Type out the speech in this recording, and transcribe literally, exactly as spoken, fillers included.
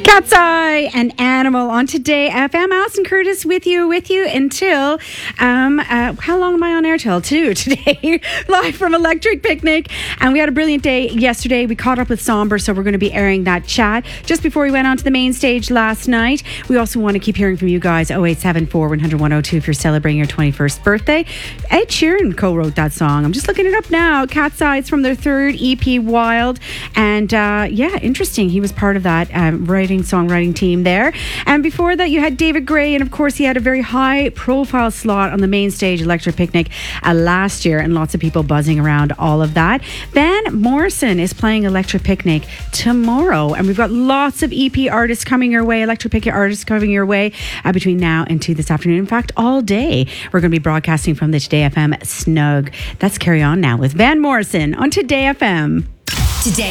Cat's Eye and Animal on Today F M. Alison Curtis with you, with you until, um, uh, how long am I on air till? Two today, live from Electric Picnic. And we had a brilliant day yesterday. We caught up with Somber, so we're going to be airing that chat just before we went onto the main stage last night. We also want to keep hearing from you guys. oh eight seven four, one hundred, one oh two if you're celebrating your twenty-first birthday. Ed Sheeran co-wrote that song. I'm just looking it up now. Cat's Eye, it's from their third E P, Wild. And uh, yeah, interesting. He was part of that um, writing songwriting team there. And before that you had David Gray, and of course he had a very high profile slot on the main stage Electric Picnic uh, last year, and lots of people buzzing around all of that. Van Morrison is playing Electric Picnic tomorrow, and we've got lots of E P artists coming your way, Electric Picnic artists coming your way uh, between now and two this afternoon. In fact, all day we're going to be broadcasting from the Today F M Snug. Let's carry on now with Van Morrison on Today F M. Today